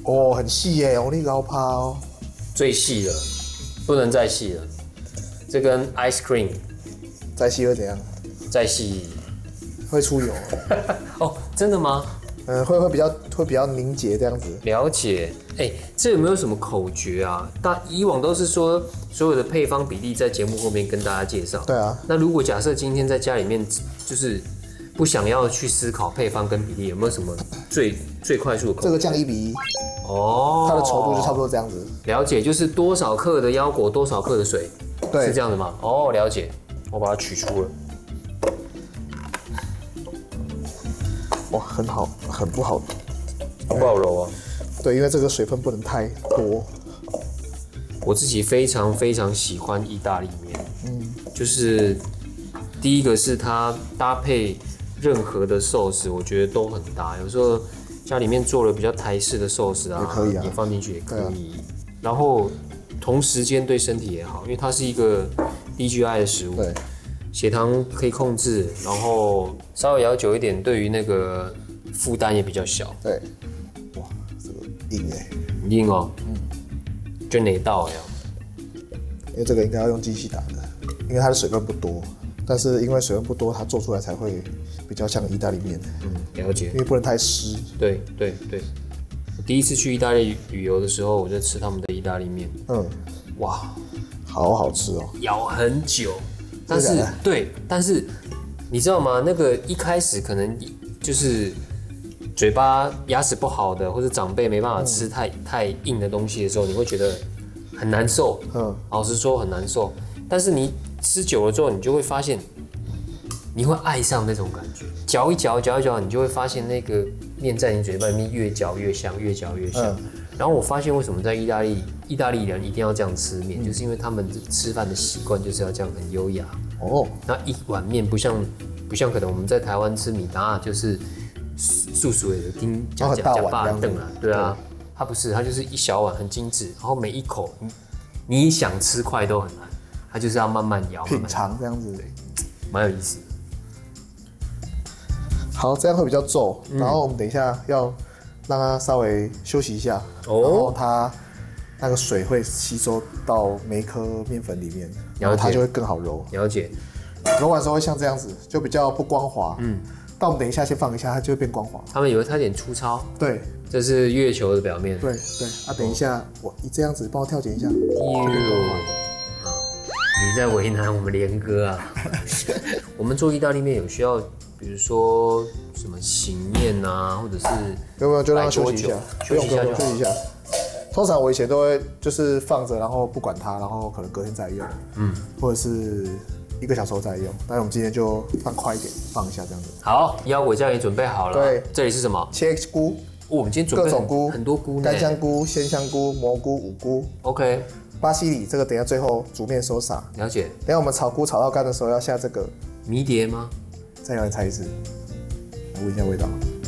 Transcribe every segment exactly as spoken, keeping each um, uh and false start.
哦，很细耶，欧力高趴哦， 最细了，不能再细了。这跟 ice cream 再细会怎样？ 再细会出油。 哦，真的吗？ 嗯，会会比较会比较凝结这样子。 了解。哎、欸，这有没有什么口诀啊？大以往都是说所有的配方比例在节目后面跟大家介绍。 对啊。 那如果假设今天在家里面就是不想要去思考配方跟比例，有没有什么最最快速的口诀？ 这个降一比一。 哦。 它的稠度就差不多这样子。 了解，就是多少克的腰果，多少克的水。 对。 是这样的吗？哦，了解。我把它取出了。 哇，很好，很不好， 很不好揉啊。 对，因为这个水分不能太多。 我自己非常非常喜欢意大利面，嗯，就是第一个是它搭配任何的寿司，我觉得都很搭。有时候家里面做了比较台式的寿司啊， 也可以啊， 也放进去也可以。 啊、 然后同时间对身体也好，因为它是一个低 G I 的食物， 对， 血糖可以控制，然后稍微咬久一点，对于那个负担也比较小。 对，哇，这个硬哎， 硬哦，嗯，就哪道呀？ 因为这个应该要用机器打的，因为它的水分不多，但是因为水分不多，它做出来才会比较像意大利面。 嗯，了解。 因为不能太湿。 对对对，我第一次去意大利旅游的时候，我就吃他们的意大利面。嗯，哇， 好好吃哦， 咬很久。但是对，但是你知道吗？那个一开始可能就是嘴巴牙齿不好的，或者长辈没办法吃太、嗯、太硬的东西的时候，你会觉得很难受。嗯，老实说很难受。但是你吃久了之后，你就会发现，你会爱上那种感觉。嚼一嚼，嚼一嚼，你就会发现那个面在你嘴巴里面越嚼越香，越嚼越香。嗯、然后我发现为什么在意大利，意大利人一定要这样吃面，嗯、就是因为他们吃饭的习惯就是要这样很优雅。哦，那一碗面不像不像可能我们在台湾吃米达就是素素的丁加加加巴等啊，对啊，它不是，它就是一小碗很精致，然后每一口你你想吃快都很难，它就是要慢慢咬， 品尝这样子， 对，蛮有意思的。 好，这样会比较皱，嗯、然后我们等一下要让它稍微休息一下，哦、然后它那个水会吸收到每一颗面粉里面，然后它就会更好揉。 了解。 揉完的时候会像这样子，就比较不光滑。嗯。但我们等一下先放一下，它就会变光滑。 他们以为它有点粗糙。 对。 这是月球的表面。 对对。啊，等一下，我你这样子帮我跳剪一下。哟。 你在为难我们连哥啊！我们做意大利面有需要，比如说什么醒面啊，或者是有没有就让它休息一下， 休息一下就休息一下。通常我以前都会就是放着，然后不管它，然后可能隔天再用，嗯，或者是一个小时后再用。但是我们今天就放快一点，放一下这样子。 好，腰果酱也准备好了。 对， 这里是什么？ 切菇。 哦，我们今天准备各种菇， 很多菇， 干香菇、鲜香菇、蘑菇、五菇。 OK。 巴西里这个等一下最后煮面的时候撒。 了解。 等一下我们炒菇炒到干的时候要下这个迷迭吗？ 再让你猜一次，来闻一下味道。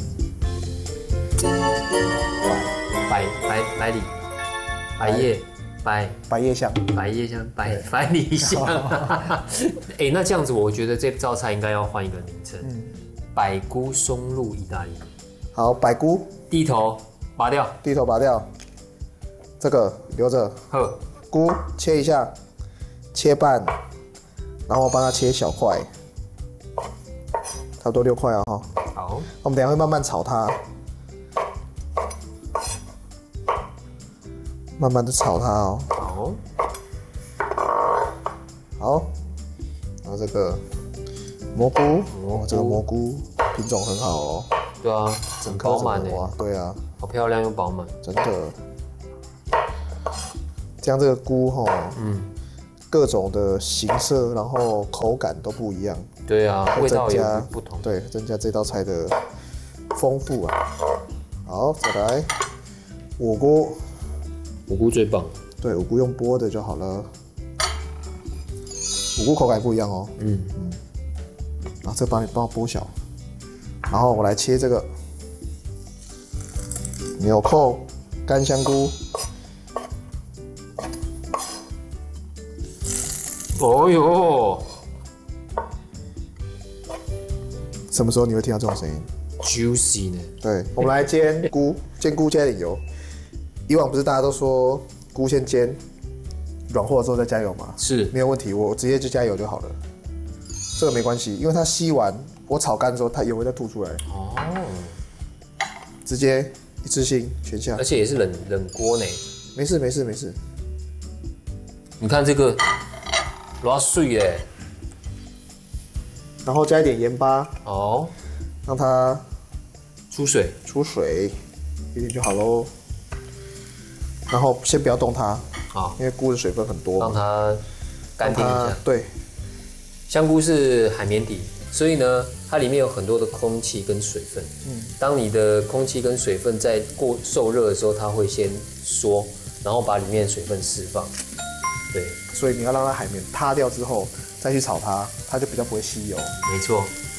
百百百里。百叶，百百叶香， 百叶香，百百里香。哎、欸，那这样子，我觉得这道菜应该要换一个名称，嗯，百菇松露意大利。 好，百菇， 地头拔掉， 地头拔掉，这个留着。 呵， 菇切一下，切半，然后帮它切小块，差不多六块啊哈。 好， 我们等一下会慢慢炒它。慢慢的炒它哦。 好， 好，然后这个蘑菇，蘑菇，这个蘑菇品种很好哦。 对啊， 整颗饱满哇，对啊， 好漂亮又饱满， 真的。这样这个菇哈，嗯，各种的形色，然后口感都不一样。 对啊，味道也不同。 对，增加这道菜的丰富啊。好，再来五菇。 五菇最棒， 对，五菇用剥的就好了。五菇口感不一样哦。嗯嗯。然后这帮你帮我剥小，然后我来切这个纽扣、干香菇。 哦呦！ 什么时候你会听到这种声音 ？Juicy 呢？ 对，我们来煎菇，煎菇加点油。 以往不是大家都说菇先煎软和之后再加油吗？ 是， 没有问题，我直接就加油就好了。这个没关系，因为它吸完我炒干之后，它油会再吐出来。哦，直接一次性全下， 而且也是冷冷锅呢。 没事没事没事。 你看这个，多碎耶！ 然后加一点盐巴， 哦， 让它出水， 出水一点就好喽。然后先不要动它， 好， 因为菇的水分很多， 让它干净一下。 对， 香菇是海绵体，所以呢，它里面有很多的空气跟水分。嗯，当你的空气跟水分在过受热的时候，它会先缩，然后把里面的水分释放。对， 所以你要让它海绵塌掉之后再去炒它，它就比较不会吸油。 没错。